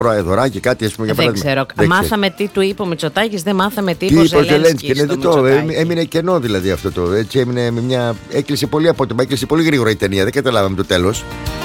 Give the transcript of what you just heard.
Προεδωράκι, κάτι ας πούμε για Δεν παράδειγμα. ξέρω. Μάθαμε τι του είπε ο Μητσοτάκης, δεν μάθαμε τι είπε ο Ζελένσκι. Έμεινε κενό δηλαδή αυτό το. Έτσι έκλεισε πολύ απότομα, έκλεισε πολύ γρήγορα η ταινία. Δεν καταλάβαμε το τέλος.